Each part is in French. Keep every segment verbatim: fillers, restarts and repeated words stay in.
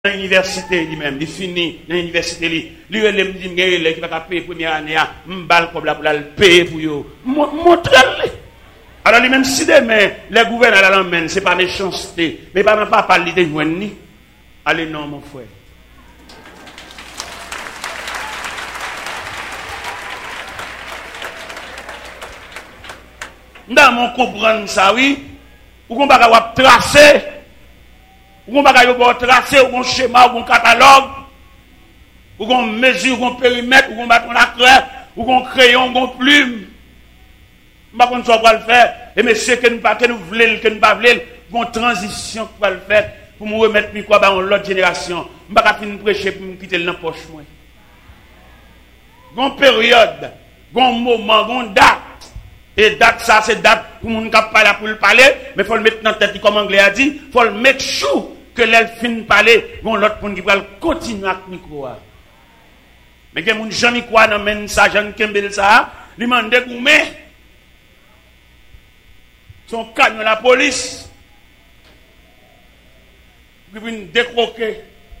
dans l'université lui-même, il finit dans l'université lui, lui il me dit qu'il va payer première année, m'bal comme là pour le payer pour yo. Montre-le. Alors lui-même si demain les gouverneurs la l'emmènent, c'est pas méchanceté, mais pas pas parler de joindre ni. Allez non mon frère. Dans mon comprendre ça oui, ou qu'on va tracer ou qu'on va tracer ou un schéma ou un catalogue ou on mesure ou un périmètre ou on va la craie ou un crayon ou une plume. Pas qu'on soit pas le faire et monsieur que nous pas que nous voulons que nous pas voulons une transition pour le faire pour me remettre micro dans l'autre génération. Pas finir prêcher pour me quitter dans poche moi. Gon période, gon moment, gon date. Et date ça c'est date pour moun qui parler pour le parler, mais faut le mettre dans tête comme anglais a dit, faut le make sure que l'elle fin parler, gon l'autre pour qui va continuer avec micro. Mais que moun Jean quoi dans men ça Jean Kembel ça, lui mande goumé. Son camion la police. Puis vinn décroquer.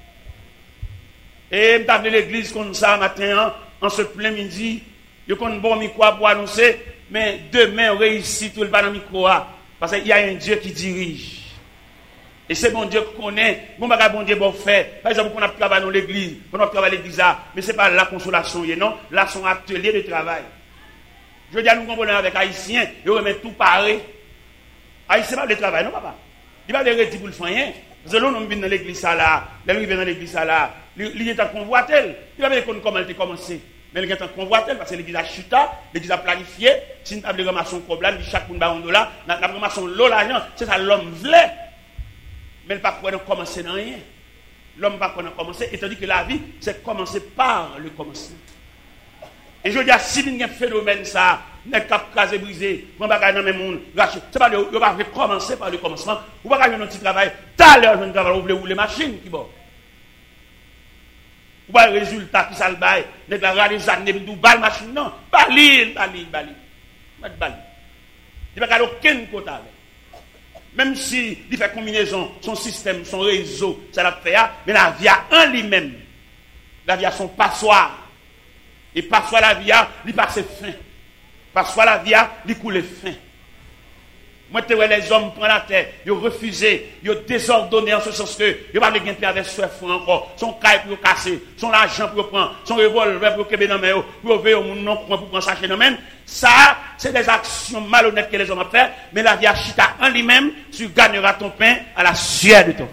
Et m'ta vle l'église comme ça matin en ce plein midi, yo kon bon micro pour annoncer mais demain, on réussit tout le pas dans le micro. Parce qu'il y a un Dieu qui dirige. Et c'est bon Dieu qu'on connaît. Bon, bon Dieu bon fait. Par exemple, on a travaillé dans l'église. On a travaillé dans l'église. Mais ce n'est pas la consolation. Non, là, c'est un atelier de travail. Je veux dire, nous comprenons avec Haïtiens. Ils remettent tout pareil. Haïtien, c'est pas le travail, non, papa. Il va le retirer pour le faire. Parce que l'on vient dans l'église là. Là, il vient dans l'église là. Il est en convoitel. Il va bien comment elle a commencé. Mais il y a un convoitel parce que l'église a chuté, l'église a planifié. Si nous avons ramassé un problème, chaque monde a un dollar, nous avons ramassé l'eau, l'argent, c'est ça l'homme voulait. Mais il ne peut pas commencer dans rien. L'homme ne peut pas commencer, étant dit que la vie, c'est commencer par le commencement. Et je dis, si il y a un phénomène, ça, n'est pas casé, brisé, on va gagner dans le monde, c'est pas le, on va commencer par le commencement, on va gagner un petit travail, t'as l'heure, je ne travaille, vous voulez rouler machine qui bon. Ou pas le résultat qui s'al bail, n'est pas la des années de balle machine non, balil, balil, balil. Pas de balil. Il va aucun côté avec. Même si il fait combinaison, son système, son réseau, ça l'a fait, mais la vie a en lui-même. La vie a son passoire. Et passoire la vie a, il passe fin. Passoire la vie a, il coule fin. Moi, tu vois les hommes prennent la terre, ils ont refusé, ils ont désordonné en ce sens que ils n'ont pas de gain avec ce franc encore. Son caille pour casser, son argent pour prendre, son revolver pour kebe dans main, pour ouvrir au monde non pour prendre ça chez nous même. Ça, c'est des actions malhonnêtes que les hommes ont fait, mais la vie a chita en lui-même, tu gagneras ton pain à la sueur de ton.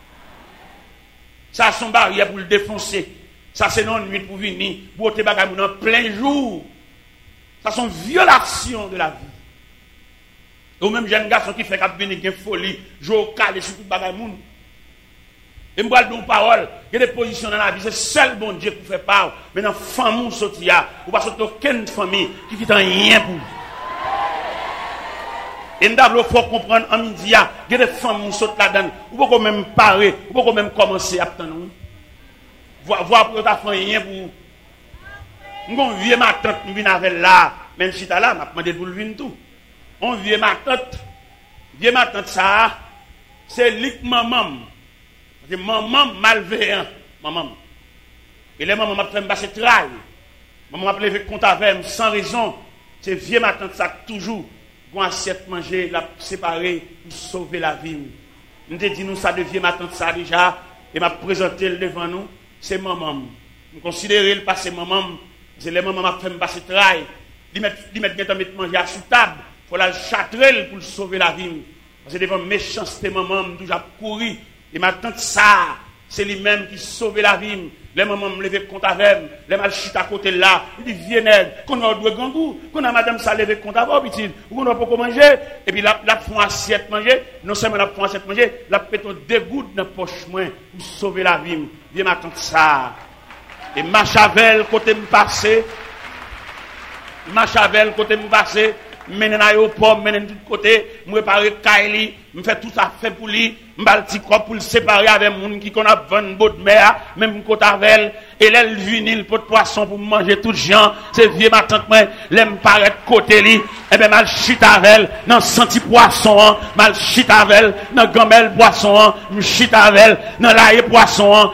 Ça, son barrière pour le défoncer. Ça, c'est non nuit pour venir, pour te bagaille en plein jour. Ça, sont violations de la vie. Ou même jeune garçon qui fait qu'à venir une folie, jouer au calé sur tout bagage monde. Et me parle d'une parole, il y a des positions dans la vie, c'est seul bon Dieu pour faire part. Mais dans la famille sorti là, ou pas sortir aucune famille qui fait rien pour. Et nous devons faut comprendre en midi, il y a des familles sorti là-dedans, ou pas même parer, ou pas même commencer à attendre. Voir voir pour ta famille rien pour. Nous vieux ma tante, nous venons avec là, même si tu as là, m'a demandé pour le venir tout. On vient ma tante, vient ma tante ça, c'est lik maman. C'est maman malveillant, maman. Et les mamans m'a fait me passer travail. Maman m'a levé compte avec sans raison. C'est vieux ma tante ça toujours, pour assiette manger, la séparer pour sauver la vie. Nous te dit nous ça devient ma tante ça déjà, et m'a présenté devant nous, c'est maman. Nous considérons le passé maman, c'est les mamans m'a fait me passer travail. Ils mettent ils mettent manger à sous table. Il faut la châtrer pour sauver la vie. Parce que devant méchanceté, maman, toujours courir. Et maintenant, ça, c'est lui-même qui sauve la vie. Les mamans me lever compte avec, les mal chute à côté là. Il dit, viens, qu'on a deux gangous, qu'on a madame ça lever compte avec, petit, ou qu'on a pas manger. Et puis, la, la font assiette manger. Non seulement la font assiette manger, la péton deux gouttes dans la poche moins pour sauver la vie. Viens, maintenant, ça. Et Machavel, côté me passer. Machavel, côté me passer. menen aéroport, menen tout côté, me préparer Kylie, me fait tout ça fait pour lui, m'bal petit corps pour le séparer avec moun qui qu'on a vingt bottes mer, même côté avec et l'elle vinil pour poisson pour manger tout gens, c'est vieux ma tante moi, l'aime paraître côté li, et ben mal chita avec dans senti poisson, mal chita avec dans gamelle poisson, me chita avec dans l'ail poisson,